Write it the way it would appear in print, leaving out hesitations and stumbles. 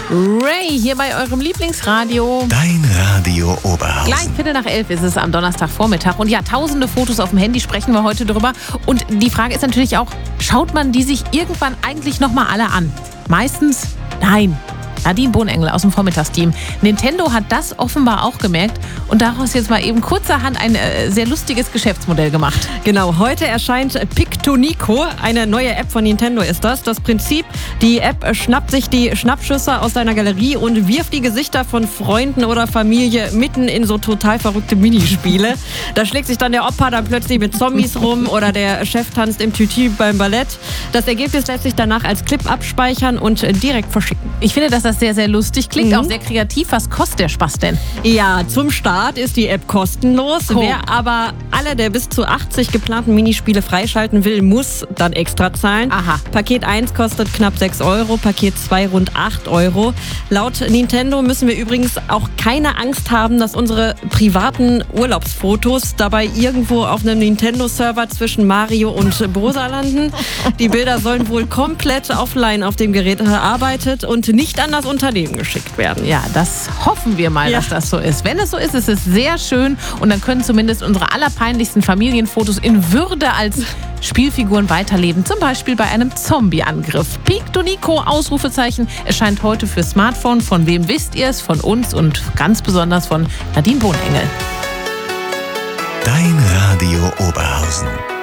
Ray hier bei eurem Lieblingsradio. Dein Radio Oberhausen. Gleich 11:15 ist es am Donnerstagvormittag. Und ja, tausende Fotos auf dem Handy, sprechen wir heute drüber. Und die Frage ist natürlich auch, schaut man die sich irgendwann eigentlich nochmal alle an? Meistens nein. Nadine Bohnengel aus dem Vormittagsteam. Nintendo hat das offenbar auch gemerkt und daraus jetzt mal eben kurzerhand ein sehr lustiges Geschäftsmodell gemacht. Genau, heute erscheint Pictonico, eine neue App von Nintendo ist das. Das Prinzip, die App schnappt sich die Schnappschüsse aus deiner Galerie und wirft die Gesichter von Freunden oder Familie mitten in so total verrückte Minispiele. Da schlägt sich dann der Opa dann plötzlich mit Zombies rum oder der Chef tanzt im Tütü beim Ballett. Das Ergebnis lässt sich danach als Clip abspeichern und direkt verschicken. Ich finde, dass das sehr, sehr lustig klingt, auch sehr kreativ. Was kostet der Spaß denn? Ja, zum Start ist die App kostenlos. Cool. Wer aber alle der bis zu 80 geplanten Minispiele freischalten will, muss dann extra zahlen. Aha. Paket 1 kostet knapp 6 Euro, Paket 2 rund 8 Euro. Laut Nintendo müssen wir übrigens auch keine Angst haben, dass unsere privaten Urlaubsfotos dabei irgendwo auf einem Nintendo-Server zwischen Mario und Bosa landen. Die Bilder sollen wohl komplett offline auf dem Gerät erarbeitet und nicht an das Unternehmen geschickt werden. Ja, das hoffen wir mal, dass das so ist. Wenn es so ist, ist es sehr schön und dann können zumindest unsere allerpeinlichsten Familienfotos in Würde als Spielfiguren weiterleben. Zum Beispiel bei einem Zombie-Angriff. Pictonico, Ausrufezeichen, erscheint heute für Smartphone. Von wem wisst ihr es? Von uns und ganz besonders von Nadine Bohnengel. Dein Radio Oberhausen.